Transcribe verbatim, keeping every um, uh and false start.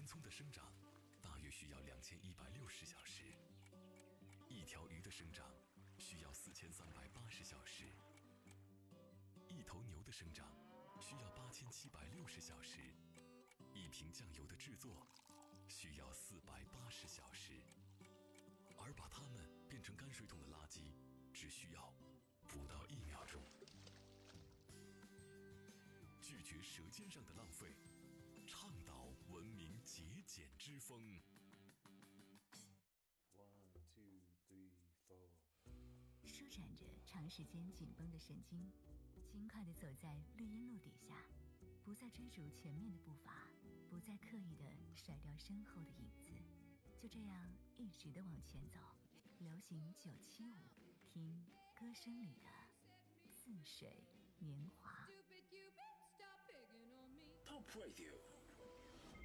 葱的生长大约需要两千一百六十小时，一条鱼的生长需要四千三百八十小时，一头牛的生长需要八千七百六十小时，一瓶酱油的制作需要四百八十小时，而把它们变成泔水桶的垃圾只需要不到一秒钟。拒绝舌尖上的浪费，倡导文明节俭之风。 One, two, three, four。 舒展着长时间紧绷的神经，轻快地走在绿荫路底下，不再追逐前面的步伐，不再刻意地甩掉身后的影子，就这样一直地往前走。流行九七五，听歌声里的似水年华。 Top Radio